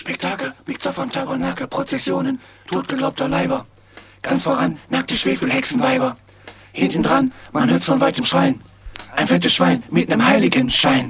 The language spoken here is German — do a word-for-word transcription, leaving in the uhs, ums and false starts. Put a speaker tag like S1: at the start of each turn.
S1: Spektakel, Pizza vom Tabernakel, Prozessionen, totgelaubter Leiber. Ganz voran nackte Schwefelhexenweiber. Hinten dran, man hört's von weitem schreien. Ein fettes Schwein mit nem heiligen Schein.